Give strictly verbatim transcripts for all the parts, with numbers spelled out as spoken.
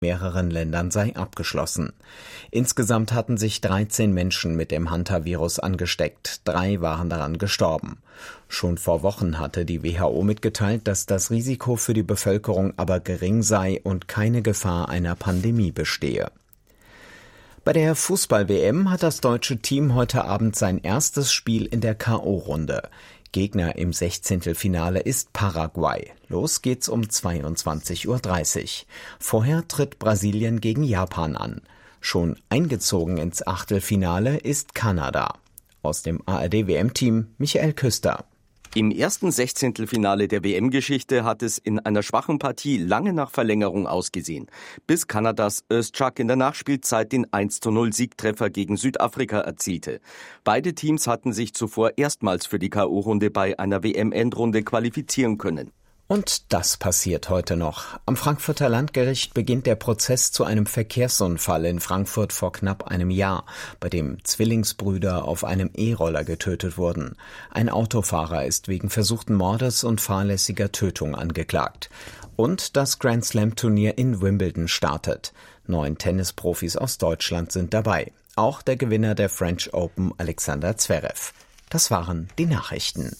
mehreren Ländern sei abgeschlossen. Insgesamt hatten sich dreizehn Menschen mit dem Hantavirus angesteckt, drei waren daran gestorben. Schon vor Wochen hatte die W H O mitgeteilt, dass das Risiko für die Bevölkerung aber gering sei und keine Gefahr einer Pandemie bestehe. Bei der Fußball-W M hat das deutsche Team heute Abend sein erstes Spiel in der K O-Runde. Gegner im Sechzehntelfinale ist Paraguay. Los geht's um zweiundzwanzig Uhr dreißig. Vorher tritt Brasilien gegen Japan an. Schon eingezogen ins Achtelfinale ist Kanada. Aus dem A R D-W M-Team Michael Küster. Im ersten Sechzehntelfinale der W M-Geschichte hat es in einer schwachen Partie lange nach Verlängerung ausgesehen, bis Kanadas Özçak in der Nachspielzeit den eins zu null Siegtreffer gegen Südafrika erzielte. Beide Teams hatten sich zuvor erstmals für die K O-Runde bei einer W M-Endrunde qualifizieren können. Und das passiert heute noch. Am Frankfurter Landgericht beginnt der Prozess zu einem Verkehrsunfall in Frankfurt vor knapp einem Jahr, bei dem Zwillingsbrüder auf einem E-Roller getötet wurden. Ein Autofahrer ist wegen versuchten Mordes und fahrlässiger Tötung angeklagt. Und das Grand-Slam-Turnier in Wimbledon startet. Neun Tennisprofis aus Deutschland sind dabei. Auch der Gewinner der French Open, Alexander Zverev. Das waren die Nachrichten.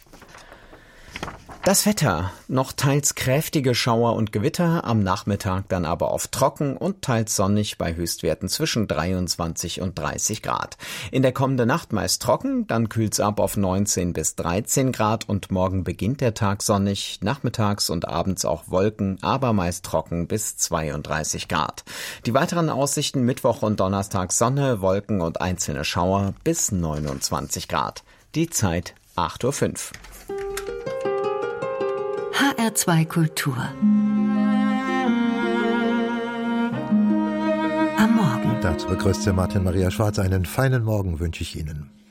Das Wetter, noch teils kräftige Schauer und Gewitter, am Nachmittag dann aber oft trocken und teils sonnig bei Höchstwerten zwischen dreiundzwanzig und dreißig Grad. In der kommenden Nacht meist trocken, dann kühlt's ab auf neunzehn bis dreizehn Grad und morgen beginnt der Tag sonnig, nachmittags und abends auch Wolken, aber meist trocken bis zweiunddreißig Grad. Die weiteren Aussichten Mittwoch und Donnerstag Sonne, Wolken und einzelne Schauer bis neunundzwanzig Grad. Die Zeit acht Uhr fünf. H R zwei Kultur. Am Morgen. Dazu begrüßt der Martin Maria Schwarz. Einen feinen Morgen wünsche ich Ihnen.